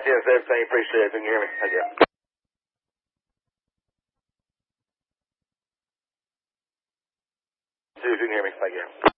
Yes, everything. Appreciate it. Can you hear me? Thank you. See if you can hear me. Thank you.